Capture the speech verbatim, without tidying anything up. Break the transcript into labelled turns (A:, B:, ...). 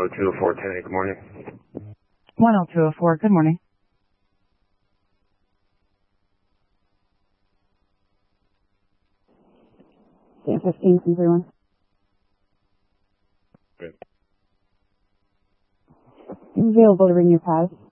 A: oh two oh four, ten eight, good morning.
B: one oh two oh four, good morning. Yeah, fifteen, three one.
A: Good.
B: Available to ring your pass.